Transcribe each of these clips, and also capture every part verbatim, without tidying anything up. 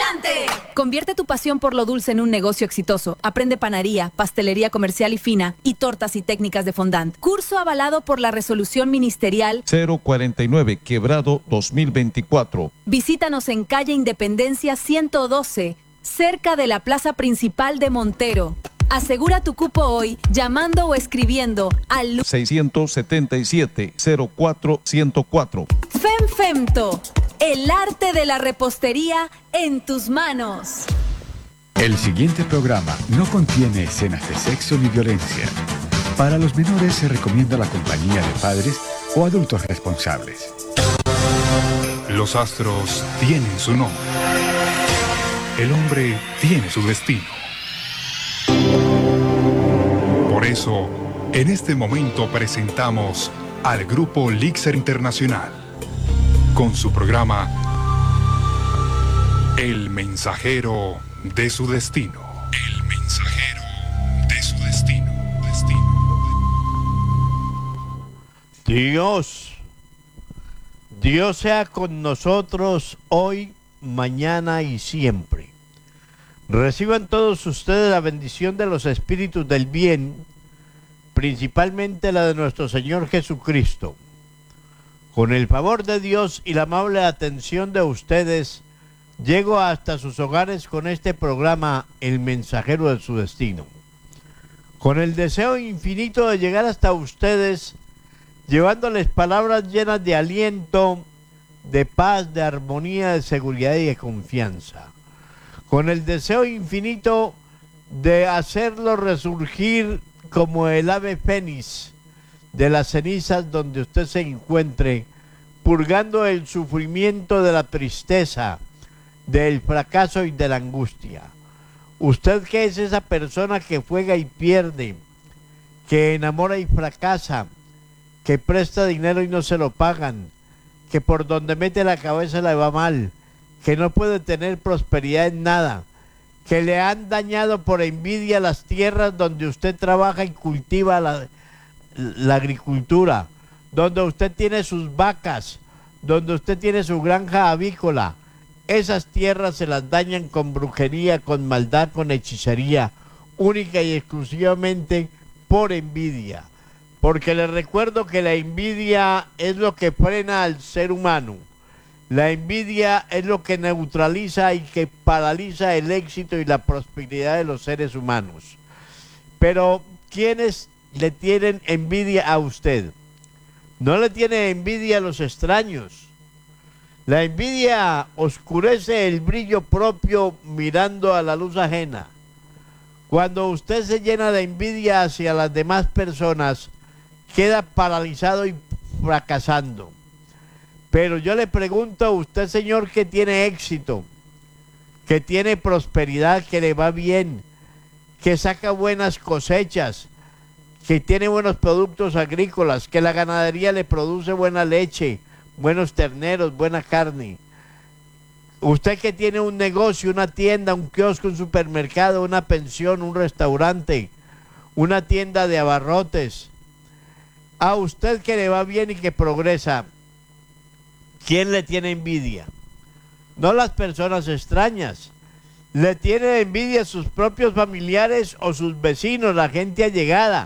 ¡Adelante! Convierte tu pasión por lo dulce en un negocio exitoso. Aprende panadería, pastelería comercial y fina y tortas y técnicas de fondant. Curso avalado por la resolución ministerial cero cuarenta y nueve Quebrado dos mil veinticuatro. Visítanos en calle Independencia ciento doce, cerca de la plaza principal de Montero. Asegura tu cupo hoy llamando o escribiendo al seiscientos setenta y siete cero cuatro ciento cuatro. FemFemto, el arte de la repostería en tus manos. El siguiente programa no contiene escenas de sexo ni violencia. Para los menores se recomienda la compañía de padres o adultos responsables. Los astros tienen su nombre. El hombre tiene su destino. Por eso, en este momento presentamos al grupo Lixer Internacional con su programa El mensajero de su destino. El mensajero de su destino. Destino. Dios, Dios sea con nosotros hoy, mañana y siempre. Reciban todos ustedes la bendición de los espíritus del bien, principalmente la de nuestro Señor Jesucristo. Con el favor de Dios y la amable atención de ustedes, llego hasta sus hogares con este programa, El mensajero de su destino. Con el deseo infinito de llegar hasta ustedes, llevándoles palabras llenas de aliento, de paz, de armonía, de seguridad y de confianza. Con el deseo infinito de hacerlo resurgir como el ave fénix de las cenizas donde usted se encuentre, purgando el sufrimiento de la tristeza, del fracaso y de la angustia. Usted que es esa persona que juega y pierde, que enamora y fracasa, que presta dinero y no se lo pagan, que por donde mete la cabeza le va mal, que no puede tener prosperidad en nada, que le han dañado por envidia las tierras donde usted trabaja y cultiva la, la agricultura, donde usted tiene sus vacas, donde usted tiene su granja avícola. Esas tierras se las dañan con brujería, con maldad, con hechicería, única y exclusivamente por envidia. Porque les recuerdo que la envidia es lo que frena al ser humano. La envidia es lo que neutraliza y que paraliza el éxito y la prosperidad de los seres humanos. Pero, ¿quiénes le tienen envidia a usted? No le tiene envidia a los extraños. La envidia oscurece el brillo propio mirando a la luz ajena. Cuando usted se llena de envidia hacia las demás personas, queda paralizado y fracasando. Pero yo le pregunto a usted, señor, que tiene éxito, que tiene prosperidad, que le va bien, que saca buenas cosechas, que tiene buenos productos agrícolas, que la ganadería le produce buena leche, buenos terneros, buena carne. Usted que tiene un negocio, una tienda, un kiosco, un supermercado, una pensión, un restaurante, una tienda de abarrotes. A usted que le va bien y que progresa, ¿quién le tiene envidia? No las personas extrañas. Le tiene envidia a sus propios familiares o sus vecinos, la gente allegada.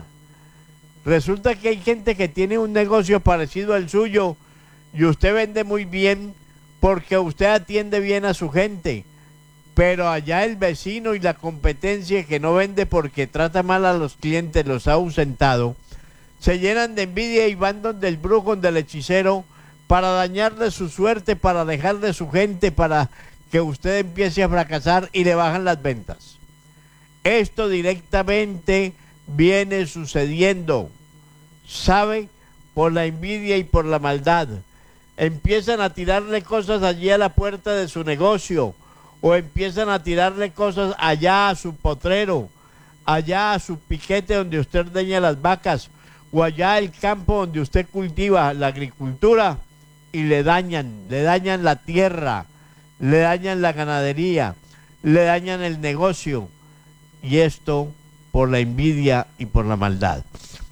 Resulta que hay gente que tiene un negocio parecido al suyo y usted vende muy bien porque usted atiende bien a su gente. Pero allá el vecino y la competencia que no vende porque trata mal a los clientes, los ha ausentado, se llenan de envidia y van donde el brujo, donde el hechicero, para dañarle su suerte, para alejarle su gente, para que usted empiece a fracasar y le bajan las ventas. Esto directamente viene sucediendo, ¿sabe? Por la envidia y por la maldad. Empiezan a tirarle cosas allí a la puerta de su negocio, o empiezan a tirarle cosas allá a su potrero, allá a su piquete donde usted ordeña las vacas, o allá el campo donde usted cultiva la agricultura, y le dañan, le dañan la tierra, le dañan la ganadería, le dañan el negocio, y esto por la envidia y por la maldad.